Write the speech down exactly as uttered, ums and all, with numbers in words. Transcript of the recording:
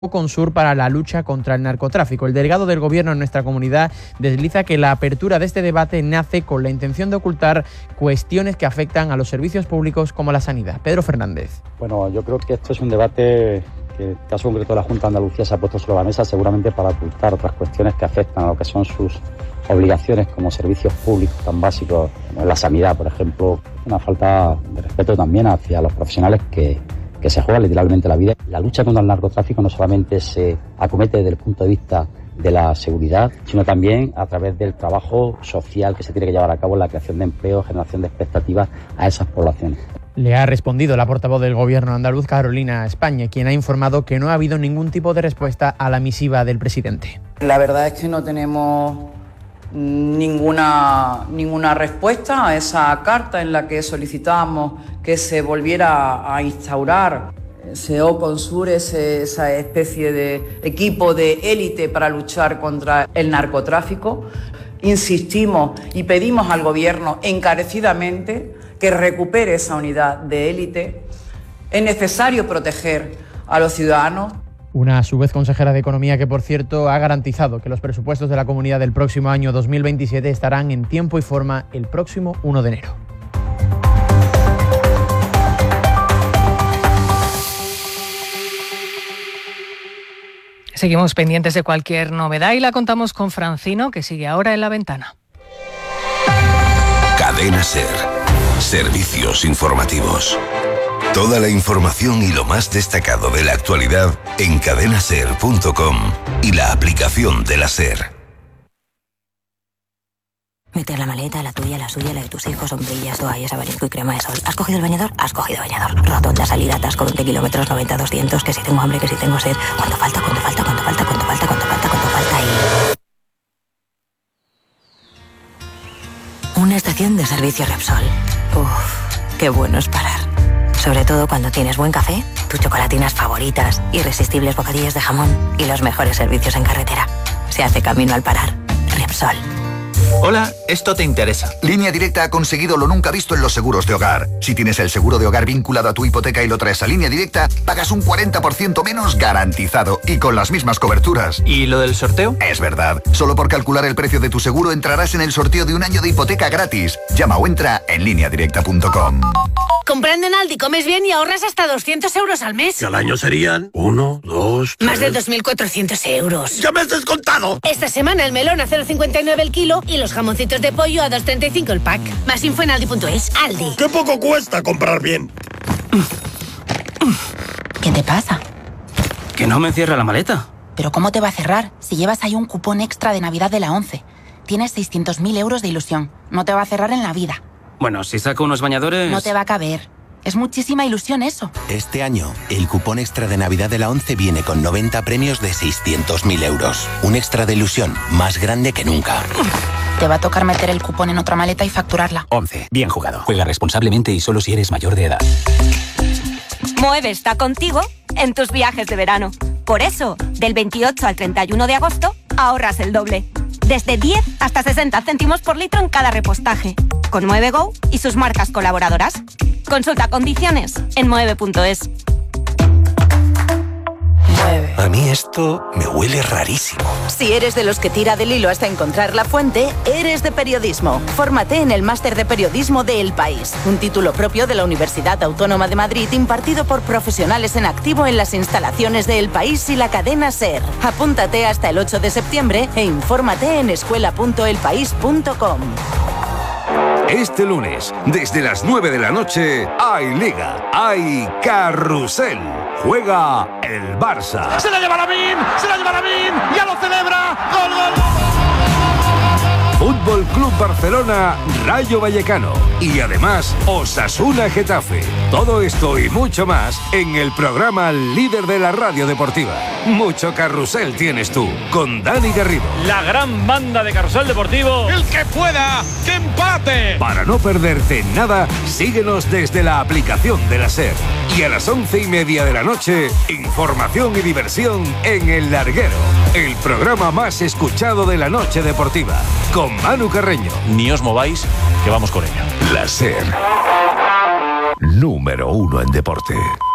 Consur para la lucha contra el narcotráfico. El delegado del Gobierno en nuestra comunidad desliza que la apertura de este debate nace con la intención de ocultar cuestiones que afectan a los servicios públicos como la sanidad. Pedro Fernández. Bueno, yo creo que esto es un debate que, en el caso concreto de la Junta de Andalucía, se ha puesto sobre la mesa seguramente para ocultar otras cuestiones que afectan a lo que son sus obligaciones como servicios públicos tan básicos como la sanidad, por ejemplo. Una falta de respeto también hacia los profesionales que que se juega literalmente la vida. La lucha contra el narcotráfico no solamente se acomete desde el punto de vista de la seguridad, sino también a través del trabajo social que se tiene que llevar a cabo en la creación de empleo, generación de expectativas a esas poblaciones. Le ha respondido la portavoz del Gobierno andaluz, Carolina España, quien ha informado que no ha habido ningún tipo de respuesta a la misiva del presidente. La verdad es que no tenemos ninguna, ninguna respuesta a esa carta en la que solicitábamos que se volviera a instaurar ese OCONSUR, ese, esa especie de equipo de élite para luchar contra el narcotráfico. Insistimos y pedimos al Gobierno encarecidamente que recupere esa unidad de élite. Es necesario proteger a los ciudadanos. Una, a su vez, consejera de Economía que, por cierto, ha garantizado que los presupuestos de la comunidad del próximo año dos mil veintisiete estarán en tiempo y forma el próximo uno de enero. Seguimos pendientes de cualquier novedad y la contamos con Francino, que sigue ahora en La Ventana. Cadena SER. Servicios informativos. Toda la información y lo más destacado de la actualidad en cadena ser punto com y la aplicación de la SER. Meter la maleta, la tuya, la suya, la de tus hijos, sombrillas, toallas, abanico y crema de sol. ¿Has cogido el bañador? Has cogido bañador. Rotonda, salida, atasco, veinte kilómetros, noventa, doscientos, que si tengo hambre, que si tengo sed. ¿Cuánto falta, cuánto falta, cuánto falta, cuánto falta, cuánto falta, cuánto falta? Y... Una estación de servicio Repsol. Uff, qué bueno es parar. Sobre todo cuando tienes buen café, tus chocolatinas favoritas, irresistibles bocadillos de jamón y los mejores servicios en carretera. Se hace camino al parar. Repsol. Hola, esto te interesa. Línea Directa ha conseguido lo nunca visto en los seguros de hogar. Si tienes el seguro de hogar vinculado a tu hipoteca y lo traes a Línea Directa, pagas un cuarenta por ciento menos garantizado y con las mismas coberturas. ¿Y lo del sorteo? Es verdad. Solo por calcular el precio de tu seguro entrarás en el sorteo de un año de hipoteca gratis. Llama o entra en línea directa punto com. Comprando en Aldi comes bien y ahorras hasta doscientos euros al mes. Que al año serían uno, dos, tres... Más de dos mil cuatrocientos euros. ¡Ya me has descontado! Esta semana el melón a cero coma cincuenta y nueve el kilo y los jamoncitos de pollo a dos coma treinta y cinco el pack. Más info en aldi punto es. Aldi. ¡Qué poco cuesta comprar bien! ¿Qué te pasa? Que no me cierra la maleta. ¿Pero cómo te va a cerrar si llevas ahí un cupón extra de Navidad de la ONCE? Tienes seiscientos mil euros de ilusión. No te va a cerrar en la vida. Bueno, si saco unos bañadores... No te va a caber. Es muchísima ilusión eso. Este año, el cupón extra de Navidad de la ONCE viene con noventa premios de seiscientos mil euros. Un extra de ilusión más grande que nunca. Te va a tocar meter el cupón en otra maleta y facturarla. ONCE. Bien jugado. Juega responsablemente y solo si eres mayor de edad. Moeve está contigo en tus viajes de verano. Por eso, del veintiocho al treinta y uno de agosto, ahorras el doble. Desde diez hasta sesenta céntimos por litro en cada repostaje. Con Moeve Go y sus marcas colaboradoras. Consulta condiciones en moeve punto es. A mí esto me huele rarísimo. Si eres de los que tira del hilo hasta encontrar la fuente, eres de periodismo. Fórmate en el Máster de Periodismo de El País, un título propio de la Universidad Autónoma de Madrid impartido por profesionales en activo en las instalaciones de El País y la cadena SER. Apúntate hasta el ocho de septiembre e infórmate en escuela punto el país punto com. Este lunes, desde las nueve de la noche, hay Liga, hay Carrusel. Juega el Barça. ¡Se la lleva Lamine! ¡Se la lleva Lamine! ¡Ya lo celebra! ¡Gol, gol, gol! Fútbol Club Barcelona, Rayo Vallecano. Y además, Osasuna Getafe. Todo esto y mucho más en el programa líder de la radio deportiva. Mucho carrusel tienes tú, con Dani Garrido. La gran banda de Carrusel Deportivo. ¡El que pueda! ¡Que empate! Para no perderte nada, síguenos desde la aplicación de la SER. Y a las once y media de la noche, información y diversión en El Larguero. El programa más escuchado de la noche deportiva. Con Manu Carreño. Ni os mováis, que vamos con ella. La SER. Número uno en deporte.